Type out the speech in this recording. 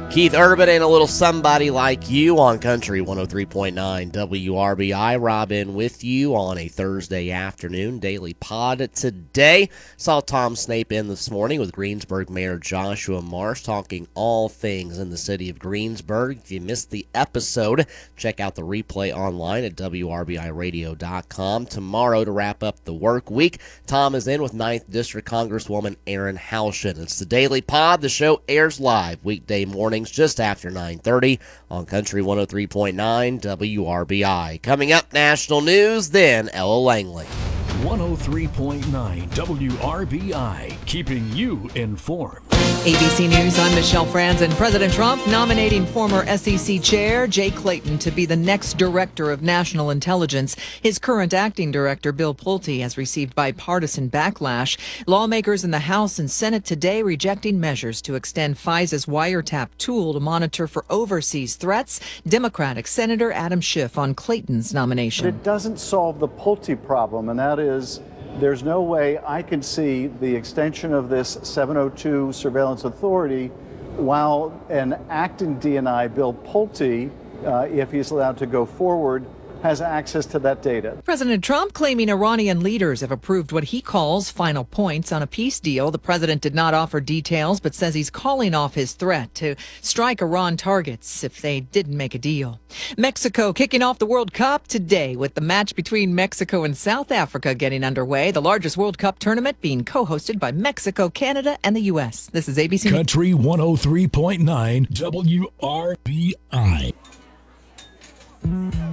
Keith Urban and a little Somebody Like You on Country 103.9 WRBI. Robin with you on a Thursday afternoon. Daily Pod today. Saw Tom Snape in this morning with Greensburg Mayor Joshua Marsh talking all things in the city of Greensburg. If you missed the episode, check out the replay online at WRBIRadio.com. Tomorrow to wrap up the work week, Tom is in with 9th District Congresswoman Erin Halshin. It's the Daily Pod. The show airs live weekday mornings just after 9:30 on Country 103.9 WRBI. Coming up, national news, then Ella Langley. 103.9 WRBI, keeping you informed. ABC News, I'm Michelle Franzen. President Trump nominating former SEC Chair Jay Clayton to be the next Director of National Intelligence. His current acting director, Bill Pulte, has received bipartisan backlash. Lawmakers in the House and Senate today rejecting measures to extend FISA's wiretap tool to monitor for overseas threats. Democratic Senator Adam Schiff on Clayton's nomination. But it doesn't solve the Pulte problem, and that is there's no way I can see the extension of this 702 surveillance authority while an acting DNI, Bill Pulte, if he's allowed to go forward, has access to that data. President Trump claiming Iranian leaders have approved what he calls final points on a peace deal. The president did not offer details, but says he's calling off his threat to strike Iran targets if they didn't make a deal. Mexico kicking off the World Cup today with the match between Mexico and South Africa getting underway. The largest World Cup tournament being co-hosted by Mexico, Canada, and the U.S. This is ABC. Country 103.9 WRBI.